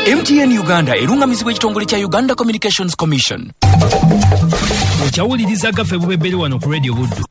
MTN Uganda erungamizibwa ekitongole kya Uganda Communications Commission. Okyawuliriza gaffe bubebere wano ku Radio Buddu.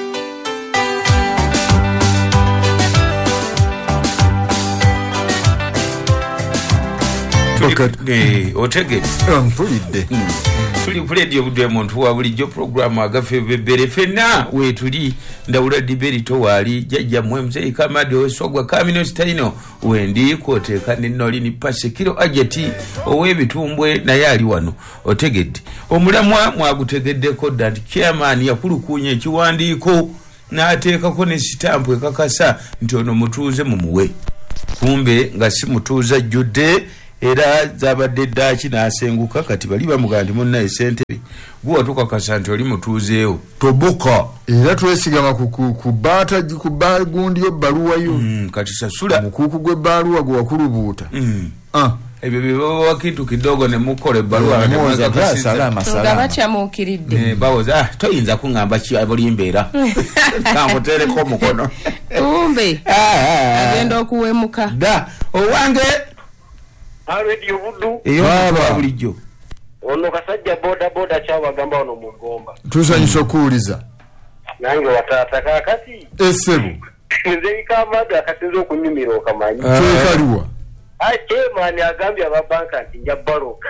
Otegedde mpulidde tuli ku Radio Buddu omuntu wa bulijjo programu agaffe bebere fenna wetuli ndawula diberito wali jajja mwemze Kamadi Osogwa Kamino Staino wendi kwoteeka n'ennoli ni Pasekiro Ajeti ow'ebitumbwe naye ali wano. Otegedde omulamwa mwagutegeddeko dati chairman yakulukunya ekiwandiiko n'ateekako ne sitampu ekakasa nti ono mutuuze mumuwe, kumbe nga si mutuuza jjudde era zabadde ddaaki n'asenguka kati bali bamugamba munna esentebe gwe watukakasa nti oli mutuuzeewo toboka era twesigama ku baata ku bagundi y'ebbaluwa yo kati sasula mukuuku gw'ebbaluwa gwe wakulubuuta ebyo byebawa kintu kidogo ne mukola ebbaluwa nga bakyamuukiridde bawoza toyinza kuŋŋamba buli mbeera kankuteereko omukono umbe agenda okuwemuka da owange Radio Buddu baba bulijjo ono kasajja boda kyabagamba ono mu Gomba tusanyusa okuwuliza nange wataata kakati essebu nze Kamadi akasinza okunyumira okamanyi kyekaliwa chairman agambye ababanka nti nja baroka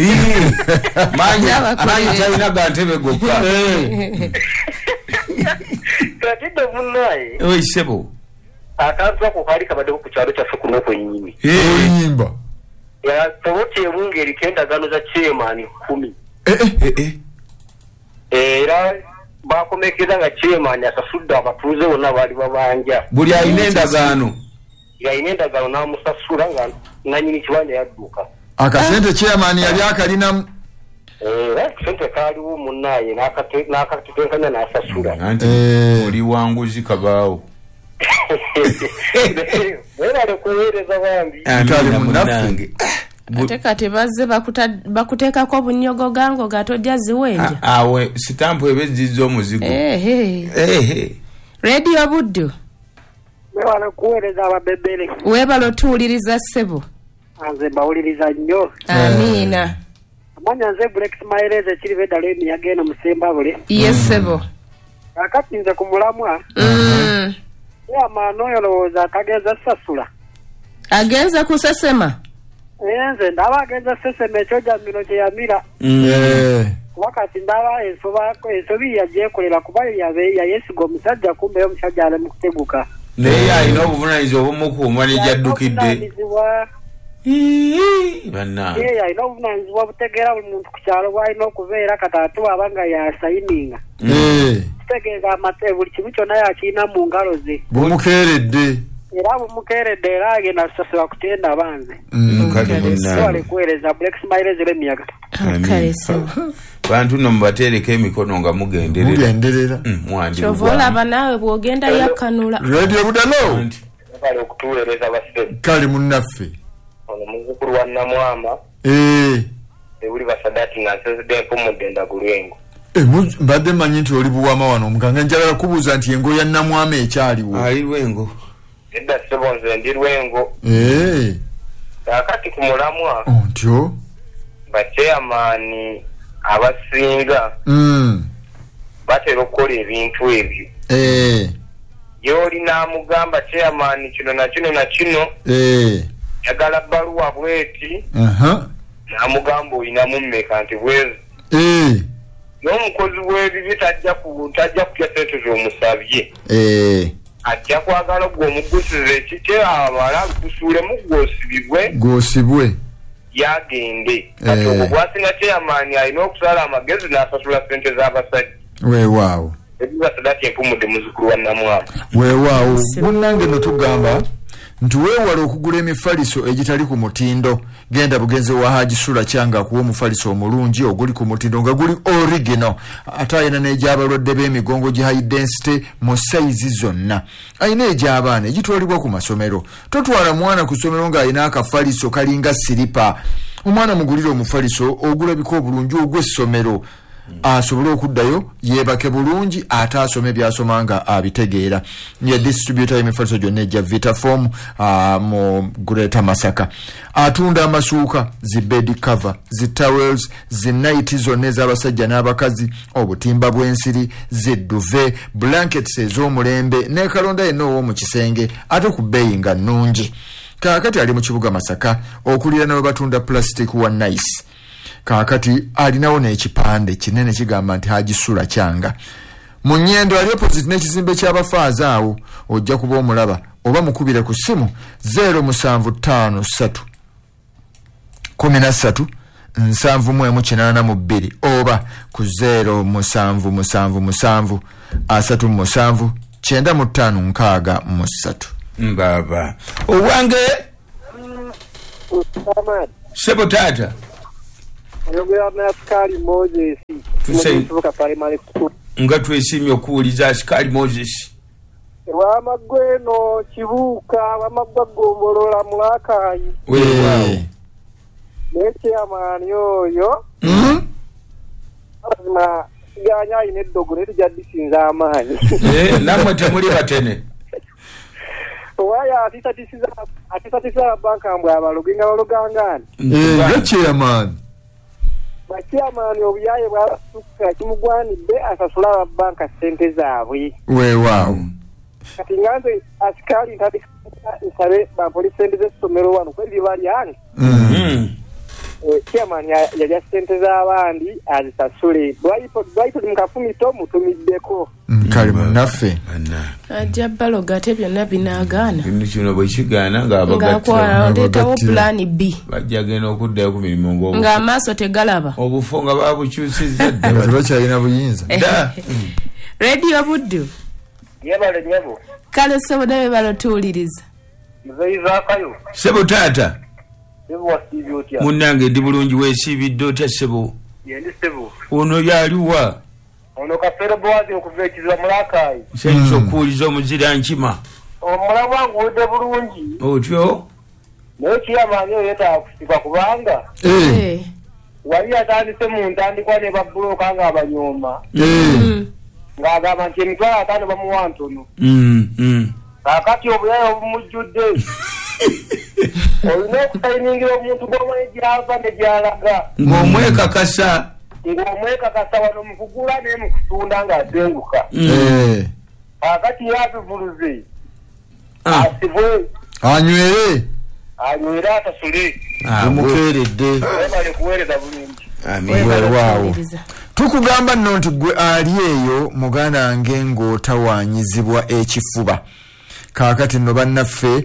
manya talina gantebe gokka kati domunaye oisebo akantu ako kaali kabaddeko ku kyalo kyaffe kuno kwennyini oyimba yasobokyemu ngeri kendagano za chairman 10 era bakomekeza nga chairman asasudde abatuuze bonna baali babanja buli alina endagaano yalina endagaano n'amusasula nga nanyini kibanja yadduka akasente chairman yali akalinamu sente kaaliwo munnaye n'akatetenkanya n'asasula anti oli wanguzi kabaawo webale kuweereza bambi ntali munnaffe ate kati bazze bakuteekako obunyogo gango gatojja ziwenja awe sitampu ebezizza omuzigo Radio Buddu webale kuweereza ababebere weebala otuwuliriza ssebo nze mbawuliriza nnyo amiina amanya nze Brex Maileze ekiriva eddala emiyaga eno musembabule ye ssebo kakati nze ku mulamwa amaano oyo lowooza akagenza sasula agenza kusesema nze ndaba agenza sesema ekyojamiro kye yamira wakati ndaba ensobi yagyekolera kuba yayesiga omusajja kumbe omusajja ale mu kuteguka naye alina obuvunanyizibwa obumukuuma n'egyaddukidde alina obuvunanyizibwa obutegeera buli muntu ku kyalo bwalina okubeera kataatu aba nga yasayininga tegeeza buli kimu kyonna yakirina mu ngalo ze bumukeeredde era bumukeeredde era agenda sasula kutenda banze wale kuweereza Brex Maileze l'emiyaga bantu no mubateereko emikono nga mugenderera kyova olaba naawe bw'ogenda yakkanula Radio Budalo bale okutuweereza basse kale munnaffe ono muzzukulu wa Namwama ewuli basadati nga nsezedde empumudde ndagulwengo mbadde manyi nti oli buwama wano omuganga njagala kubuuza nti engo ya Namwama ekyaliwo ali Lwengo edda ssebo nze ndi Lwengo kakati ku mulamwa ntyo bachairman abasinga batera okukola ebintu ebyo yoli n'amugamba chairman kino na kino yagala bbaluwa bweti n'amugamba olinamu mmeka nti bwezi n'omukozi w'ebibi tajja kutya sente z'omusabye ajja kwagala gwe omugusiza ekike amala gusuulemu gwosibwe yagende kati ogwo gwasinga chairman alina okusala amagezi n'asasula sente z'abasajja weewaawo ebibasadati empumudde muzzukulu wa Namwama weewaawo munnange no tugamba nti weewala okugula emifaliso egitali ku mutindo genda bugenze wa Haji Sula Kyanga kuwa omufaliso omulungi oguli ku mutindo nga guli original ate ayina n'egy'abalwadde b'emigongo gi high density mu sayizi zonna ayina egy'abaana egitwalibwa ku masomero totwala mwana ku ssomero ng'ayina akafaliso kalinga siripa omwana mugulire omufaliso ogulabika obulungi ogw'essomero asobole okuddayo yeebake bulungi ate asome byasomanga abitegeera. Ye distributor y'emifaliso gyonna ejja Vitafoam mu Greater Masaka. Atunda amasuuka, zi bed cover, zi towels, zi night zonna ez'abasajja n'abakazi, obutimba bw'ensiri, zi duvet, blankets ez'omulembe ne kalonda yenna ow'omu kisenge ate ku bbeeyi nga nnungi. Kaakati ali mu kibuga Masaka okulira nawe batunda plastic wa nice. Kaakati alinawo n'ekipande kinene kigamba nti Hagisula Kyanga. Mu Nnyendo ali opposite n'ekizimbe ky'abafaazi awo ojja kuba omulaba oba mukubire ku ssimu 0753 13 782 oba ku 0777 37 956. Mbaba owange sebo tata nga twesimye okuwuliza Askari Moses wamagweno kibuuka wamagwa gombolola mulakayi nekyamaani oyo azima siganya ayina eddogo netujadisinza amaanyi namwe temuli batene waya atisatisa banka mbwe abaloge nga balogangani chairman bachairman obuyaye bwasuka kimugwanidde asasula abanka sente zaabwe weewaawo kati nganze Askari nsabe bapolisi sente z'essomero wano kwebyo balyange chairman yalya sente z'abandi azisasule bwayito mukafumito mutumiddeko kali munaffe ajja baloga ate byonna binaagaana kino bwekigaana ngaakwaleetawo pulaani B bajjagenda okuddayo ku mirimu ng'amaaso tegalaba obufu nga babukyusizza dda bakyalina buyinza Radio Buddu yebale nyebo kale sebo nabe balotuuliriza muzeyizakayo sebo taata sebo wasiibye otya munnange ndi bulungi weesiibidde otya sebo yendi sebo ono yaliwa ono kafere bwazi okuva ekiziba mulakayi senyiza okuwuliza omuzira nkima omulamu wangu wedde bulungi otyo naye kiyamaanyi oyo yeetaaga kusikwa kubanga wali atandise mu ntandikwa ne babbuloka nga abanyooma ng'agamba nti emitwalo 5 bamuwa ntono kaakati obuyaye obumujjudde olina okusayiningira omuntu gw'omanyi gy'ava ne gy'alaga ng'omwekakasa wano mu kugula naye mu kutunda ng'asenguka kaakati yabivuluze asibwe anywere atasule omukeeredde ebale kuweereza bulungi waawo tukugamba nno nti gwe ali eyo muganda wange ng'otawaanyizibwa ekifuba kaakati nno bannaffe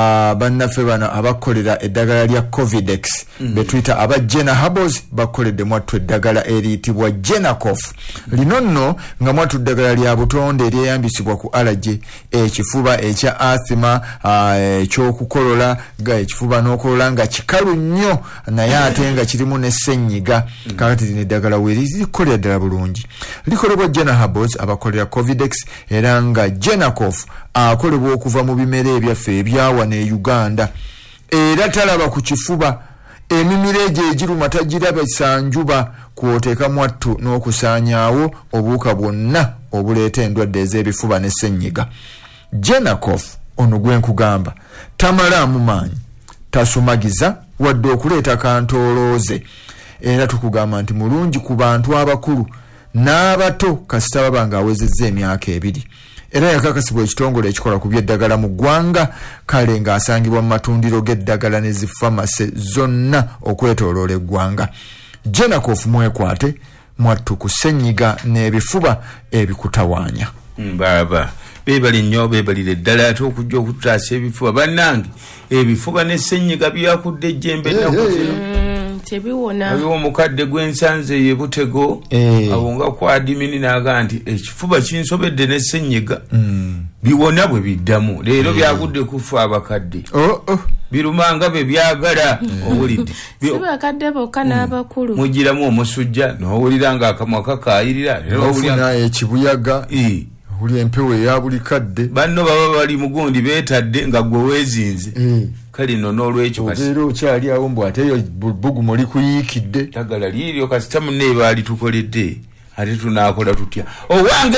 bano abakolera eddagala lya Covidex betuyita aba Jena Herbals bakoledde mwattu eddagala eriyitibwa Genacof lino nno nga mwattu eddagala lya butonde eryeyambisibwa ku allergy ekifuba ekya asthma ekyokukolola ekifuba n'okolola nga kikalu nnyo naye ate nga kirimu ne ssenyiga kaakati lino eddagala weerikolera ddala bulungi likolebwa Jena Herbals abakolera Covidex era nga Genacof akolebwa okuva mu bimera ebyaffe ebyawa ne Uganda era talaba ku kifuba emimiro egyo egiruma tagiraba sanjuba kwoteeka mwattu n'okusaanyaawo obuwuka bwonna obuleeta endwadde ez'ebifuba ne ssenyiga. Genacof ono gwe nkugamba tamalaamu maanyi tasumagiza wadde okuleeta kantoolooze era tukugamba nti mulungi ku bantu abakulu n'abato kasita baba ng'awezezza emyaka 2 era yakakasibwa ekitongole ekikola ku by'eddagala mu ggwanga kale ng'asangibwa mu matundiro g'eddagala ne zifamase zonna okwetooloola eggwanga. Genacof mwekwate mwattu ku ssenyiga n'ebifuba ebikutawaanya. Baba beebali nnyo beebalira eddala ate okujja okutaasa ebifuba bannange ebifuba ne ssenyiga byakudde ejjembe ennaku zino tebiwona abiwo omukadde gwensanze ye Butego awonga kwadimini n'aga nti ekifuba kinsobedde ne ssenyiga biwona bwe biddamu leero byagudde kufa abakadde birumanga be byagala owulidde sibakadde bokka n'abakulu mugiramu omusujja n'owulira nga akamwa kakaayirira ofuna ekibuyaga uli empewo eya buli kadde banno baba bali mugundi beetadde nga gwe weezinze kali nno n'olwekyo obeera okyali awo mbw ate eyo bugumu likuyiikidde ddagala liiryo kasita munne baali tukoledde ate tunakola tutya owange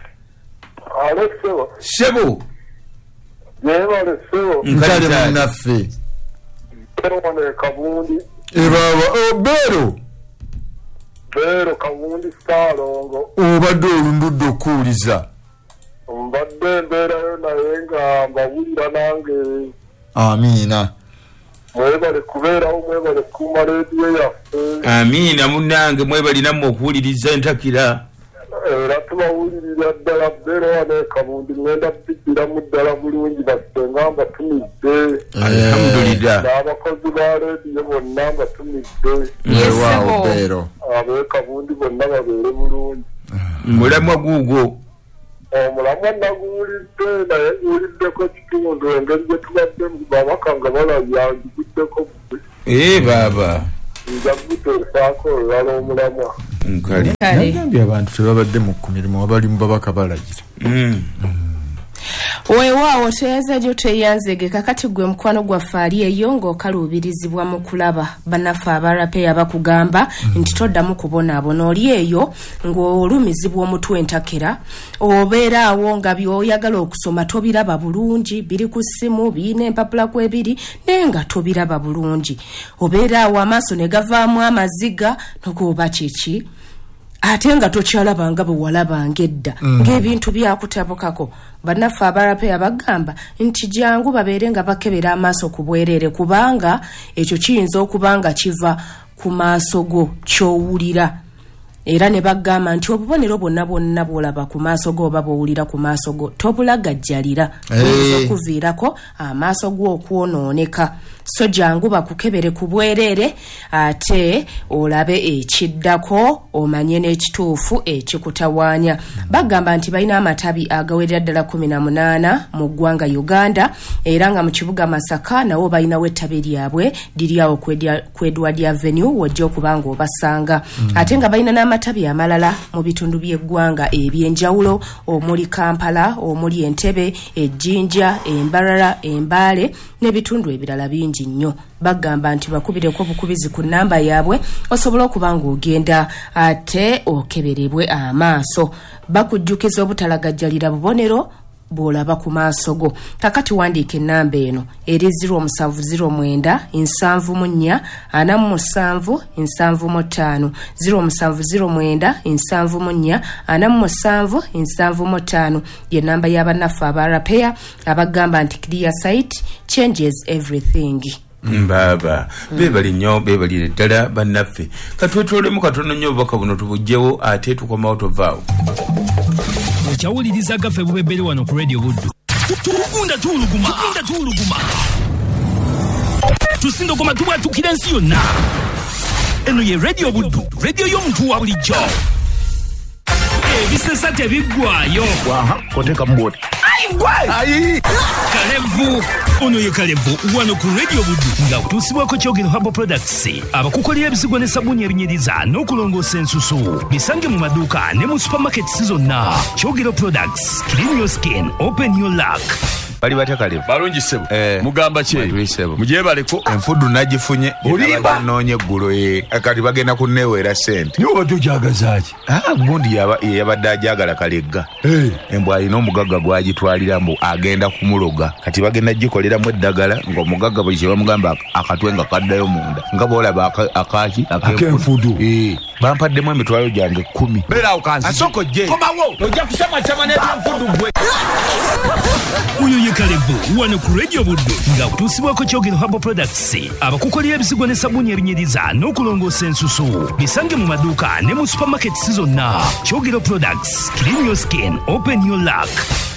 Alexo sebo Neva Alexo nkale munaffe Wane Kabundi baba Bero Kabundi Salongo obadde olundudde okuwuliza mbadde mbeerayo naye nga mbawulira nange amiina mwebale kubeerawo mwebale kuuma leediyo yaffe amiina munnange mwebalinamu okuwuliriza entakira era tubawulirira ddala beero wane Kabundi ngenda bbiddiramu ddala bulungi basenga mbatumidde alhamdulillah n'abakozi ba leediyo bonna mbatumidde wewaawo beero ab'e Kabundi bonna babeere bulungi mulamwa guugwo omulamwa naguwulidde naye nguwuliddeko kitundu engeri gye tubadde babaka nga balabya ngiguddeko baaba nja guteesaako olwala omulamwa nkali nagambye abantu tebabadde mu kumirimu wabalimu babaka balagira weewaawo toyaza gyo teyanzege kakati gwe mukwano gwaffe ali eyo ng'okaluubirizibwa mu kulaba bannaffe abarapeya bakugamba nti toddamu kubonaabona oli eyo ng'olumizibwa omutwe entakera obeera awo nga by'oyagala okusoma tobiraba bulungi biri ku ssimu birina empapula kwebiri naye nga tobiraba bulungi obeera awo amaaso ne gavaamu amaziga nogooba kiki ate nga tokyalaba nga bwe walabanga edda ng'ebintu byakutabukako bannaffe abarapeya bagamba nti jangu babeere nga bakebera amaaso ku bwereere kubanga ekyo kiyinza okuba nga kiva ku maaso go ky'owulira era ne bagamba nti obubonero bwonna bwonna bw'olaba ku maaso go oba bw'owulira ku maaso go tobulagajjalira oyinza okuviirako amaaso go okwonooneka so jangu bakukebere ku bwereere ate olabe ekiddako omanye n'ekituufu ekikutawaanya bagamba nti balina amatabi agawerera ddala 18 mu ggwanga Uganda era nga mu kibuga Masaka nawo balinawo ettabi lyabwe liri awo ku Edward Avenue wojja okuba nga obasanga ate nga balina n'amatabi amalala mu bitundu by'eggwanga eby'enjawulo omuli Kampala omuli Entebbe Ejjinja Embarara Embale n'ebitundu ebirala bingi nnyo bagamba nti bakubireko obukubizi ku nnamba yaabwe osobola okuba ng'ogenda ate okeberebwe amaaso bakujjukiza obutalagajjalira bubonero bw'olaba ku maaso go kakati wandiika ennamba eno eri 0709 74 47 75 0709 74 47 75 ye nnamba y'abannaffe abarapeya abagamba nti clear sight changes everything baba bebali nnyo bebalire ddala bannaffe katwetolemu katono nnyo obubaka buno tubugjewo ate tukomawo tovaawo okyawuliriza gaffe bubebberi wano ku radio buddu tugunda tuuluguma tusindogoma tubwatukira ensi yonna eno ye radio buddu radio y'omuntu wa bulijjo ebisesa tebiggwayo koteka mboti Kalevu ono ye Kalevu wano ku radio buddu nga kutuusibwako Kyogero Herbal Products abakukolera ebisigwa ne sabuni ebinyiriza n'okulongoosa ensusu bisange mu maduuka ne mu supermarkets zonna Kyogero Products clean your skin open your luck bali batya Kalevu balungi ssebo mugamba kye mujebaleko enfudu nagifunye noonye eggulo kati bagenda kunneeweera sente niwe tujagazaaki gundi yabadde ajagala kalegga embwa alina omugagga gwagitwalira mbu agenda kumuloga kati bagenda gikoleramu eddagala ng'omugagga buli kye bamugamba akatwe nga kaddayo munda nga boolaba akaki ak'enfudu bampaddemu emitwalo gyange 10 beerawo kansi asoko gye komawo ojja kusamacama n'ebyenfudu gwe oyo ye Kalevu wano ku radio buddu nga kutuusibwako Kyogero Herbal Products abakukolera ebisigwa ne sabuni ebinyiriza n'okulongoosa ensusu bisange mu maduuka ne mu supermarkets zonna Kyogero Products clean your skin open your luck